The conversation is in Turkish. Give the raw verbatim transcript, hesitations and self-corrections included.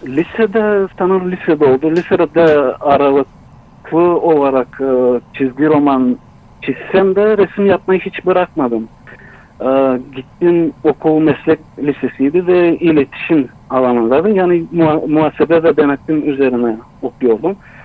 Lisede, sanırım lisede oldu. Lisede aralıklı olarak e, çizgi roman çizsem de resim yapmayı hiç bırakmadım. E, gittim, okul meslek lisesiydi ve iletişim alanındaydı. Yani muha- muhasebe ve denetim üzerine okuyordum.